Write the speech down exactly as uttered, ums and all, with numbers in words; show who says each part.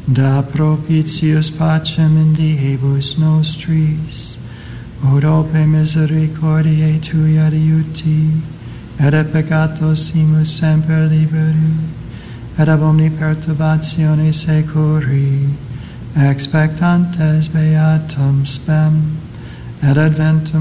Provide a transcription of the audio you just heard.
Speaker 1: da propitius pacem in diebus nostris, ut ope misericordiae tui adiuti, et a peccatos imus semper liberi, et ab omni perturbatione securi, expectantes beatum spem, et adventum